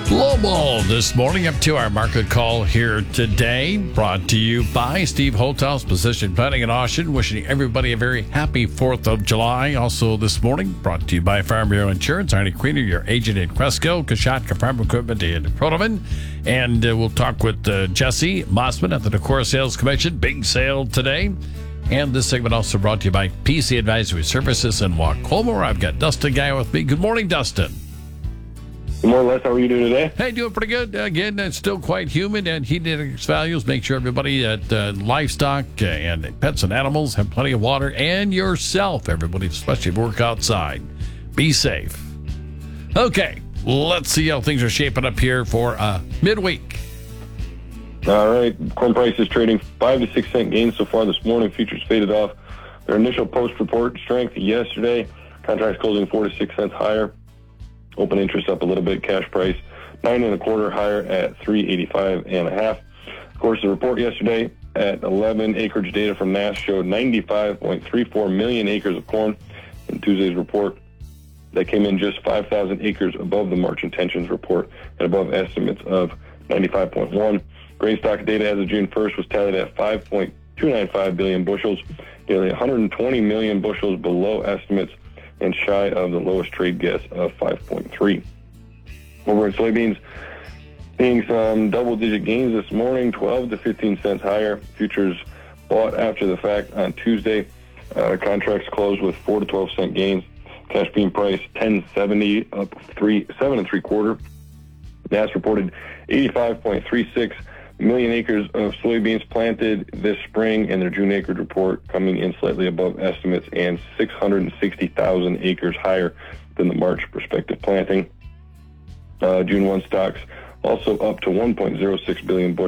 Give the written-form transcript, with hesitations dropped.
Global this morning up to our market call here today, brought to you by Steve Holthouse, Position Planning and Auction, wishing everybody a very happy 4th of July. Also this morning, brought to you by Farm Bureau Insurance, Arnie Queener, your agent in Cresco, Kashatka Farm Equipment in Pronoman. And we'll talk with Jesse Mossman at the Decorah Sales Commission. Big sale today. And this segment also brought to you by PC Advisory Services in Wacoma. I've got Dustin Guy with me. Good morning, Dustin. Good morning, Les. How are you doing today? Hey, doing pretty good. Again, it's still quite humid, and heat index values make sure everybody at livestock and pets and animals have plenty of water, and yourself, everybody, especially if you work outside. Be safe. Okay, let's see how things are shaping up here for midweek. All right. Corn prices trading 5 to 6 cent gains so far this morning. Futures faded off their initial post-report strength yesterday. Contracts closing 4 to 6 cents higher. Open interest up a little bit. Cash price 9 1/4 higher at 385.5. Of course, the report yesterday at 11 acreage data from NASS showed 95.34 million acres of corn. In Tuesday's report, that came in just 5,000 acres above the March intentions report and above estimates of 95.1. Grain stock data as of June 1st was tallied at 5.295 billion bushels, nearly 120 million bushels below estimates, and shy of the lowest trade guess of 5.3. Over in soybeans, seeing some double-digit gains this morning, 12 to 15 cents higher. Futures bought after the fact on Tuesday. Contracts closed with 4 to 12 cent gains. Cash bean price 10.70, up 7 3/4. NASS reported 85.36 million acres of soybeans planted this spring, and their June acreage report coming in slightly above estimates and 660,000 acres higher than the March prospective planting. June 1 stocks also up to 1.06 billion bushels.